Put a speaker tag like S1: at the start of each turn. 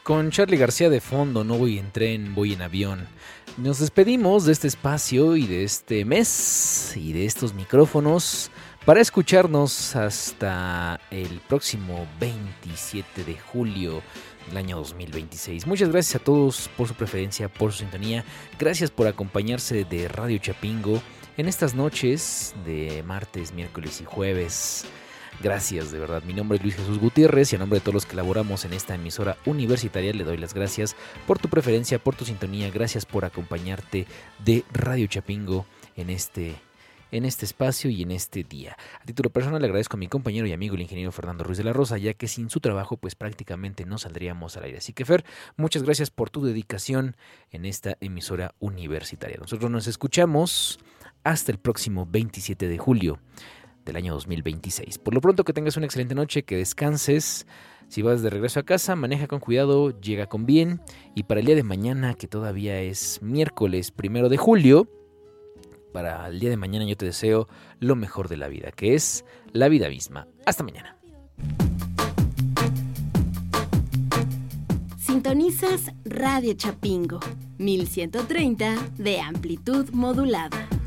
S1: Con Charly García de fondo, no voy en tren, voy en avión. Nos despedimos de este espacio y de este mes y de estos micrófonos para escucharnos hasta el próximo 27 de julio del año 2026. Muchas gracias a todos por su preferencia, por su sintonía. Gracias por acompañarse de Radio Chapingo en estas noches de martes, miércoles y jueves. Gracias, de verdad. Mi nombre es Luis Jesús Gutiérrez y a nombre de todos los que laboramos en esta emisora universitaria le doy las gracias por tu preferencia, por tu sintonía. Gracias por acompañarte de Radio Chapingo en este espacio y en este día. A título personal le agradezco a mi compañero y amigo el ingeniero Fernando Ruiz de la Rosa, ya que sin su trabajo pues prácticamente no saldríamos al aire. Así que Fer, muchas gracias por tu dedicación en esta emisora universitaria. Nosotros nos escuchamos hasta el próximo 27 de julio del año 2026. Por lo pronto, que tengas una excelente noche, que descanses. Si vas de regreso a casa, maneja con cuidado, llega con bien. Y para el día de mañana, que todavía es miércoles 1 de julio, para el día de mañana yo te deseo lo mejor de la vida, que es la vida misma. Hasta mañana.
S2: Sintonizas Radio Chapingo, 1130 de amplitud modulada.